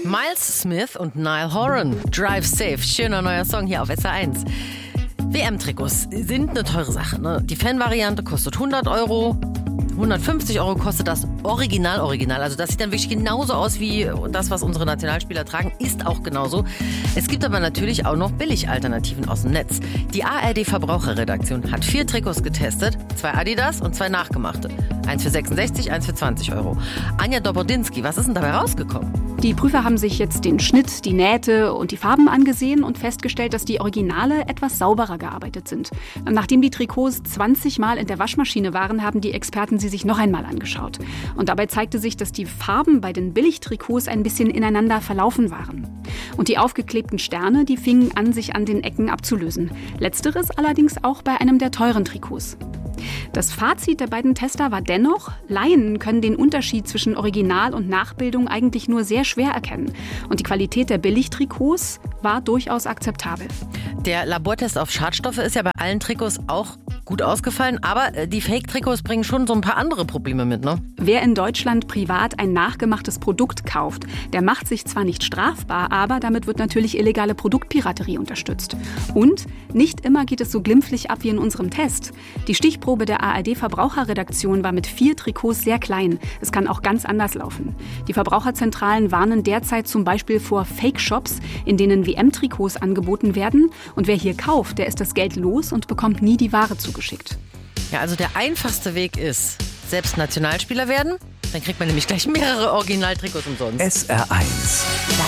Miles Smith und Niall Horan, Drive Safe, schöner neuer Song hier auf SR1. WM-Trikots sind eine teure Sache, ne? Die Fan-Variante kostet 100 Euro, 150 Euro kostet das Original. Also das sieht dann wirklich genauso aus wie das, was unsere Nationalspieler tragen, ist auch genauso. Es gibt aber natürlich auch noch Billig-Alternativen aus dem Netz. Die ARD-Verbraucherredaktion hat 4 Trikots getestet, 2 Adidas und 2 nachgemachte. Eins für 66, eins für 20 Euro. Anja Dobrodinski, was ist denn dabei rausgekommen? Die Prüfer haben sich jetzt den Schnitt, die Nähte und die Farben angesehen und festgestellt, dass die Originale etwas sauberer gearbeitet sind. Nachdem die Trikots 20 Mal in der Waschmaschine waren, haben die Experten sie sich noch einmal angeschaut. Und dabei zeigte sich, dass die Farben bei den Billigtrikots ein bisschen ineinander verlaufen waren. Und die aufgeklebten Sterne, die fingen an, sich an den Ecken abzulösen. Letzteres allerdings auch bei einem der teuren Trikots. Das Fazit der beiden Tester war dennoch, Laien können den Unterschied zwischen Original und Nachbildung eigentlich nur sehr schwer erkennen. Und die Qualität der Billigtrikots war durchaus akzeptabel. Der Labortest auf Schadstoffe ist ja bei allen Trikots auch gut ausgefallen, aber die Fake-Trikots bringen schon so ein paar andere Probleme mit, ne? Wer in Deutschland privat ein nachgemachtes Produkt kauft, der macht sich zwar nicht strafbar, aber damit wird natürlich illegale Produktpiraterie unterstützt. Und nicht immer geht es so glimpflich ab wie in unserem Test. Die Stichprobe der ARD-Verbraucherredaktion war mit 4 Trikots sehr klein. Es kann auch ganz anders laufen. Die Verbraucherzentralen warnen derzeit zum Beispiel vor Fake-Shops, in denen WM-Trikots angeboten werden. Und wer hier kauft, der ist das Geld los und bekommt nie die Ware zugeschickt. Ja, also der einfachste Weg ist, selbst Nationalspieler werden. Dann kriegt man nämlich gleich mehrere Originaltrikots umsonst. SR1